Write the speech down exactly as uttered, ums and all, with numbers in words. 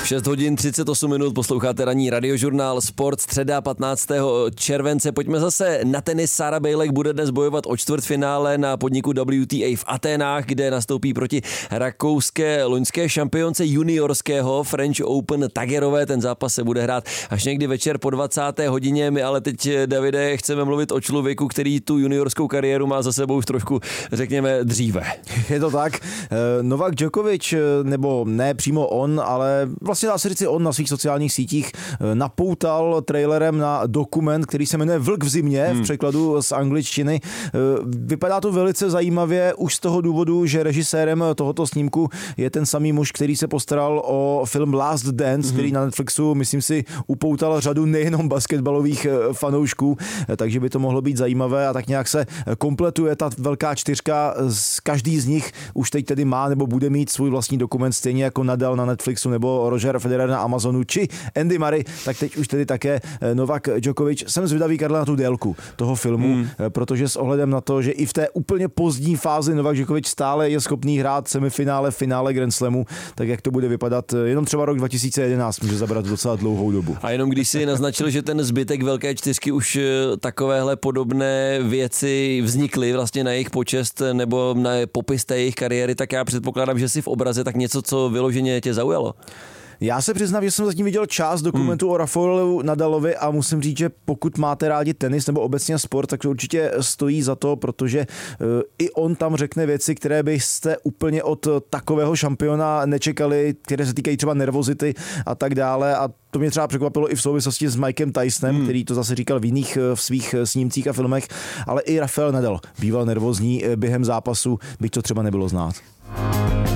šest hodin třicet osm minut, posloucháte ranní radiožurnál Sport, středa patnáctého července. Pojďme zase na tenis. Sara Bejlek bude dnes bojovat o čtvrtfinále na podniku W T A v Aténách, kde nastoupí proti rakouské loňské šampionce juniorského French Open Tagerové. Ten zápas se bude hrát až někdy večer po dvacáté hodině. My ale teď, Davide, chceme mluvit o člověku, který tu juniorskou kariéru má za sebou už trošku, řekněme, dříve. Je to tak. Novak Djokovic, nebo ne přímo on, ale vlastně dá se říct on na svých sociálních sítích napoutal trailerem na dokument, který se jmenuje Vlk v zimě, hmm. v překladu z angličtiny. Vypadá to velice zajímavě už z toho důvodu, že režisérem tohoto snímku je ten samý muž, který se postaral o film Last Dance, hmm. který na Netflixu, myslím si, upoutal řadu nejenom basketbalových fanoušků, takže by to mohlo být zajímavé a tak nějak se kompletuje ta velká čtyřka. Každý z nich už teď tedy má nebo bude mít svůj vlastní dokument, stejně jako Nadal na Netflixu nebo Roger Federer na Amazonu či Andy Murray, tak teď už tedy také Novak Djokovic. Jsem zvědavý, Karla, na tu délku toho filmu, hmm. protože s ohledem na to, že i v té úplně pozdní fázi Novak Djokovic stále je schopný hrát semifinále, finále Grand Slamu, tak jak to bude vypadat, jenom třeba rok dva tisíce jedenáct může zabrat docela dlouhou dobu. A jenom když si naznačil, že ten zbytek velké čtyřky už takovéhle podobné věci vznikly vlastně na jejich počest nebo na popis té jejich kariéry, tak já předpokládám, že si v obraze tak něco, co vyloženě tě zaujalo. Já se přiznám, že jsem zatím viděl část dokumentu hmm. o Rafaelu Nadalovi a musím říct, že pokud máte rádi tenis nebo obecně sport, tak to určitě stojí za to, protože uh, i on tam řekne věci, které byste úplně od takového šampiona nečekali, které se týkají třeba nervozity a tak dále, a to mě třeba překvapilo i v souvislosti s Mikem Tysonem, hmm. který to zase říkal v jiných v svých snímcích a filmech, ale i Rafael Nadal býval nervózní během zápasu, byť to třeba nebylo znát.